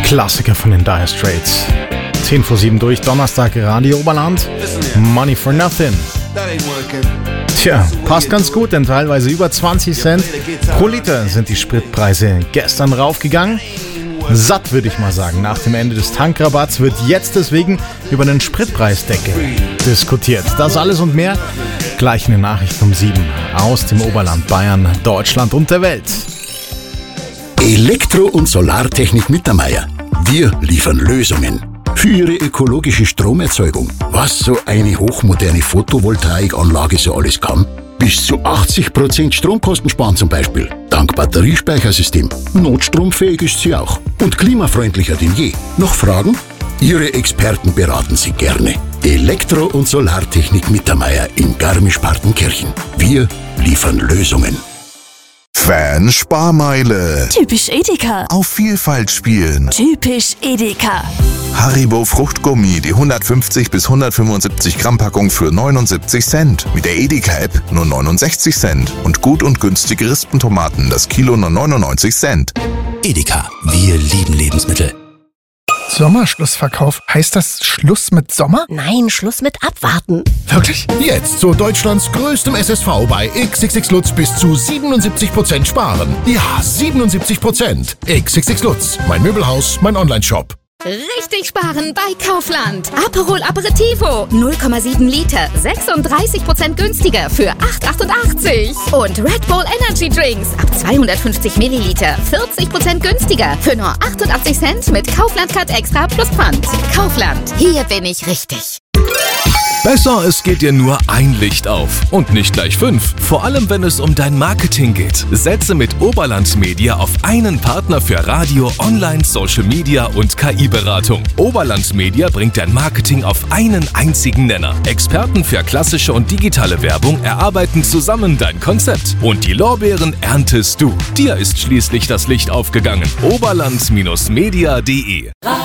Klassiker von den Dire Straits. 10 vor 7 durch, Donnerstag, Radio Oberland. Money for Nothing. Tja, passt ganz gut, denn teilweise über 20 Cent pro Liter sind die Spritpreise gestern raufgegangen. Satt, würde ich mal sagen. Nach dem Ende des Tankrabatts wird jetzt deswegen über den Spritpreisdeckel diskutiert. Das alles und mehr gleich in den Nachrichten um 7 aus dem Oberland, Bayern, Deutschland und der Welt. Elektro- und Solartechnik Mittermeier. Wir liefern Lösungen für Ihre ökologische Stromerzeugung. Was so eine hochmoderne Photovoltaikanlage so alles kann? Bis zu 80% Stromkosten sparen zum Beispiel. Dank Batteriespeichersystem. Notstromfähig ist sie auch. Und klimafreundlicher denn je. Noch Fragen? Ihre Experten beraten Sie gerne. Elektro- und Solartechnik Mittermeier in Garmisch-Partenkirchen. Wir liefern Lösungen. Fan-Sparmeile. Typisch Edeka. Auf Vielfalt spielen. Typisch Edeka. Haribo Fruchtgummi, die 150 bis 175 Gramm Packung für 79 Cent. Mit der Edeka-App nur 69 Cent. Und gut und günstige Rispentomaten, das Kilo nur 99 Cent. Edeka, wir lieben Lebensmittel. Sommerschlussverkauf. Heißt das Schluss mit Sommer? Nein, Schluss mit Abwarten. Wirklich? Jetzt zu Deutschlands größtem SSV bei XXX Lutz bis zu 77% sparen. Ja, 77%. XXX Lutz. Mein Möbelhaus, mein Onlineshop. Richtig sparen bei Kaufland. Aperol Aperitivo 0,7 Liter, 36% günstiger für 8,88. Und Red Bull Energy Drinks ab 250 Milliliter, 40% günstiger für nur 88 Cent mit Kaufland Card Extra plus Pfand. Kaufland, hier bin ich richtig. Besser, es geht dir nur ein Licht auf und nicht gleich 5. Vor allem, wenn es um dein Marketing geht. Setze mit Oberland Media auf einen Partner für Radio, Online, Social Media und KI-Beratung. Oberland Media bringt dein Marketing auf einen einzigen Nenner. Experten für klassische und digitale Werbung erarbeiten zusammen dein Konzept. Und die Lorbeeren erntest du. Dir ist schließlich das Licht aufgegangen. Oberland-media.de